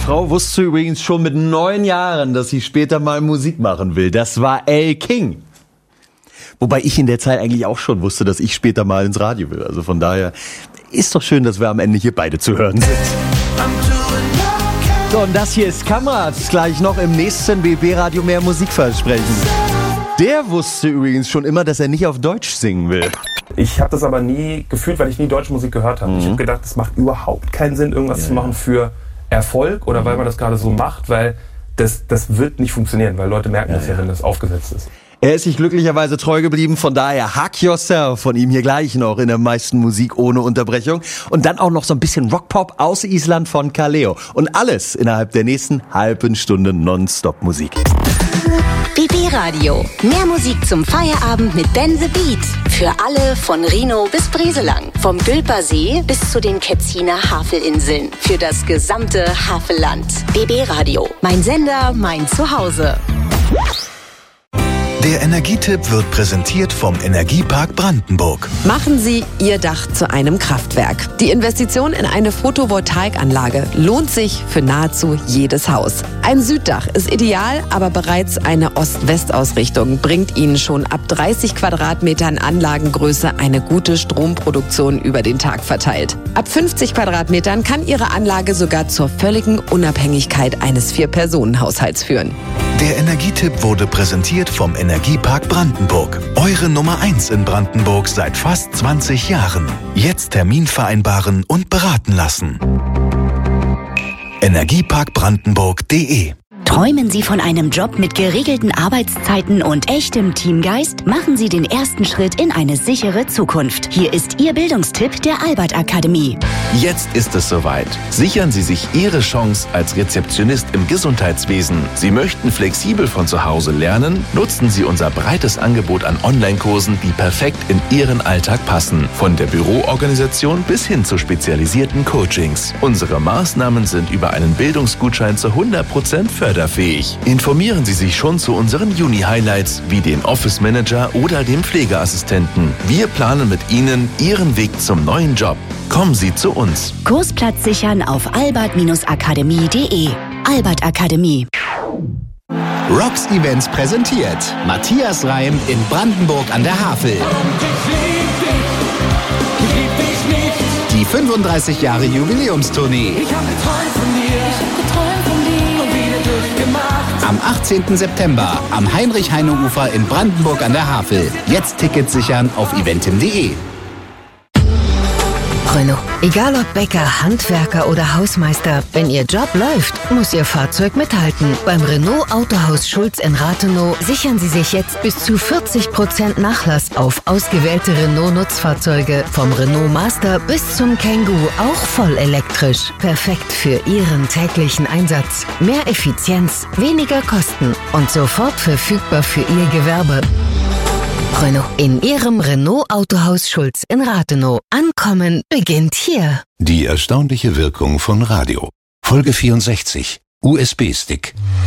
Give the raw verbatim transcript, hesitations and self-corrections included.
Frau wusste übrigens schon mit neun Jahren, dass sie später mal Musik machen will. Das war Elle King. Wobei ich in der Zeit eigentlich auch schon wusste, dass ich später mal ins Radio will. Also von daher ist doch schön, dass wir am Ende hier beide zu hören sind. So, und das hier ist Kamerad. Gleich noch im nächsten B B-Radio mehr Musik versprechen. Der wusste übrigens schon immer, dass er nicht auf Deutsch singen will. Ich habe das aber nie gefühlt, weil ich nie deutsche Musik gehört habe. Mhm. Ich habe gedacht, es macht überhaupt keinen Sinn, irgendwas ja. zu machen für Erfolg oder mhm. weil man das gerade so macht, weil das, das wird nicht funktionieren, weil Leute merken ja, das ja, ja, wenn das aufgesetzt ist. Er ist sich glücklicherweise treu geblieben, von daher Hack Yourself von ihm hier gleich noch in der meisten Musik ohne Unterbrechung. Und dann auch noch so ein bisschen Rockpop aus Island von Kaleo. Und alles innerhalb der nächsten halben Stunde Nonstop-Musik. B B-Radio. Mehr Musik zum Feierabend mit Ben the Beat. Für alle von Rhino bis Breselang. Vom Gülpersee bis zu den Ketziner Havelinseln. Für das gesamte Havelland. B B-Radio. Mein Sender, mein Zuhause. Der Energietipp wird präsentiert vom Energiepark Brandenburg. Machen Sie Ihr Dach zu einem Kraftwerk. Die Investition in eine Photovoltaikanlage lohnt sich für nahezu jedes Haus. Ein Süddach ist ideal, aber bereits eine Ost-West-Ausrichtung bringt Ihnen schon ab dreißig Quadratmetern Anlagengröße eine gute Stromproduktion über den Tag verteilt. Ab fünfzig Quadratmetern kann Ihre Anlage sogar zur völligen Unabhängigkeit eines Vier-Personen-Haushalts führen. Der Energietipp wurde präsentiert vom Energiepark Brandenburg. Eure Nummer eins in Brandenburg seit fast zwanzig Jahren. Jetzt Termin vereinbaren und beraten lassen. energiepark brandenburg punkt de Träumen Sie von einem Job mit geregelten Arbeitszeiten und echtem Teamgeist? Machen Sie den ersten Schritt in eine sichere Zukunft. Hier ist Ihr Bildungstipp der Albert Akademie. Jetzt ist es soweit. Sichern Sie sich Ihre Chance als Rezeptionist im Gesundheitswesen. Sie möchten flexibel von zu Hause lernen? Nutzen Sie unser breites Angebot an Online-Kursen, die perfekt in Ihren Alltag passen. Von der Büroorganisation bis hin zu spezialisierten Coachings. Unsere Maßnahmen sind über einen Bildungsgutschein zu hundert Prozent förderfähig. Informieren Sie sich schon zu unseren Juni-Highlights wie den Office Manager oder dem Pflegeassistenten. Wir planen mit Ihnen Ihren Weg zum neuen Job. Kommen Sie zu uns. Kursplatz sichern auf albert akademie punkt de. Albert Akademie. Rocks Events präsentiert Matthias Reim in Brandenburg an der Havel. Die fünfunddreißig Jahre Jubiläumstournee. Ich hab geträumt von dir, ich hab geträumt von dir und wieder durchgemacht. Am achtzehnten September am Heinrich-Heine-Ufer in Brandenburg an der Havel. Jetzt Tickets sichern auf eventim punkt de. Renault. Egal ob Bäcker, Handwerker oder Hausmeister, wenn Ihr Job läuft, muss Ihr Fahrzeug mithalten. Beim Renault Autohaus Schulz in Rathenow sichern Sie sich jetzt bis zu vierzig Prozent Nachlass auf ausgewählte Renault-Nutzfahrzeuge. Vom Renault Master bis zum Kangoo, auch voll elektrisch. Perfekt für Ihren täglichen Einsatz. Mehr Effizienz, weniger Kosten und sofort verfügbar für Ihr Gewerbe. Renault. In Ihrem Renault Autohaus Schulz in Rathenow. Ankommen beginnt hier. Die erstaunliche Wirkung von Radio. Folge vierundsechzig. U S B-Stick.